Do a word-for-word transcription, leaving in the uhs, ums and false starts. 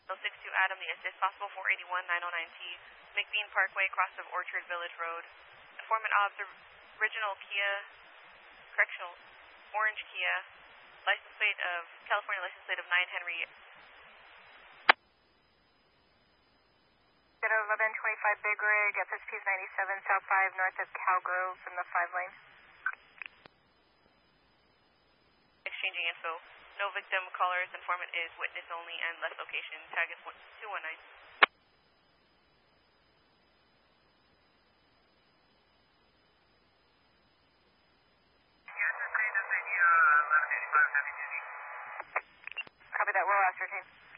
zero six two Adam, the assist, possible four eighty-one nine oh nine T, McBean Parkway, cross of Orchard Village Road. Informant obs, original Kia, correctional, orange Kia, license plate of, California license plate of nine Henry. Get eleven twenty-five Big Rig, F S P is ninety-seven, South five, north of Calgrove from the five lane. Exchanging info. No victim, callers, informant is witness only and left location. Tag is two one nine. Copy that, we'll ascertain.